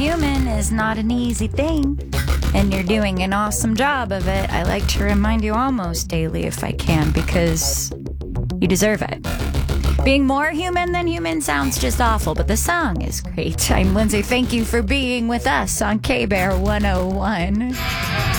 human is not an easy thing, and you're doing an awesome job of it. I like to remind you almost daily if I can, because you deserve it. Being more human than human sounds just awful, but the song is great. I'm Lindsay. Thank you for being with us on K-Bear 101.